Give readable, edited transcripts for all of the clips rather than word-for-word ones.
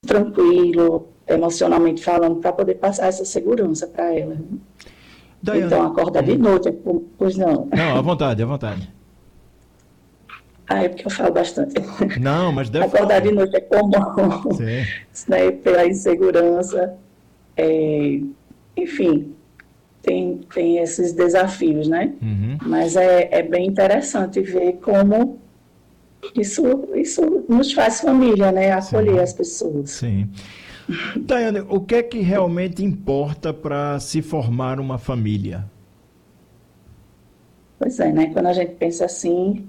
tranquilo, emocionalmente falando, para poder passar essa segurança para ela. Daiane, Então, acordar de noite, pois não. não, à vontade, à vontade. Ah, é porque eu falo bastante. Não, mas deve falar Acordar de mesmo. noite é comum, Sim. né, pela insegurança. É, enfim, tem esses desafios, né? Uhum. Mas é bem interessante ver como isso nos faz família, né? Acolher Sim, as pessoas. sim. Daiane, o que é que realmente importa para se formar uma família? Pois é, né? Quando a gente pensa assim,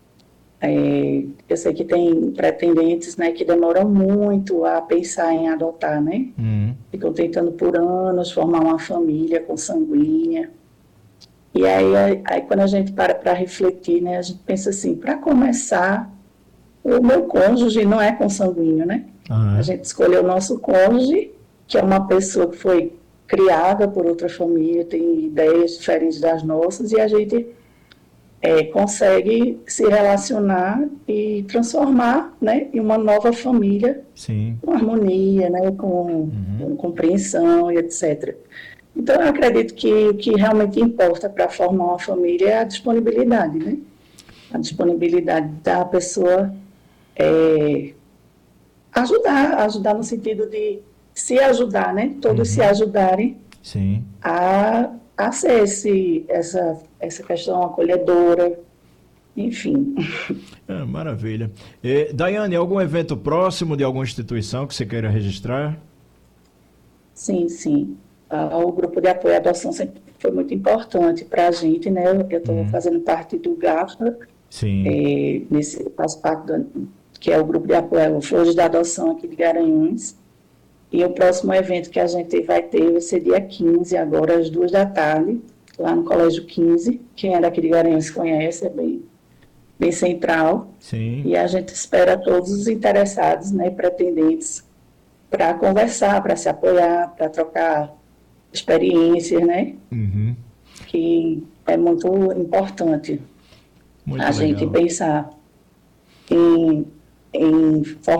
eu sei que tem pretendentes, né, que demoram muito a pensar em adotar, né? Uhum. Ficam tentando por anos formar uma família consanguínea. E aí quando a gente para refletir, né, a gente pensa assim, para começar, o meu cônjuge não é consanguíneo, né? A Ah, gente escolheu o nosso cônjuge, que é uma pessoa que foi criada por outra família, tem ideias diferentes das nossas, e a gente consegue se relacionar e transformar, né, em uma nova família sim. com harmonia, né, Uhum. com compreensão e etc. Então, eu acredito que o que realmente importa para formar uma família é a disponibilidade, né? A disponibilidade da pessoa ajudar no sentido de se ajudar, né? Todos se Uhum. ajudarem Sim. a ser essa questão acolhedora, enfim. Ah, maravilha. Daiane, algum evento próximo de alguma instituição que você queira registrar? Sim, sim. O grupo de apoio à adoção sempre foi muito importante para a gente, né? Eu estou Uhum. fazendo parte do GAFA, Sim. faço parte que é o grupo de apoio Flores da Adoção aqui de Garanhuns. E o próximo evento que a gente vai ter vai ser dia 15, agora às 2 da tarde, lá no Colégio 15. Quem é daqui de Garanhuns conhece, é bem central. Sim. E a gente espera todos os interessados, né, pretendentes, para conversar, para se apoiar, para trocar experiências, né, Uhum. que é muito importante a Muito gente legal. pensar em